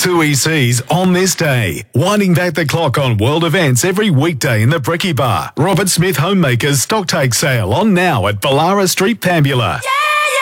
Tui Seas on this day. Winding back the clock on world events every weekday in the Bricky Bar. Robert Smith Homemakers Stocktake Sale on now at Ballara Street, Pambula. Yeah!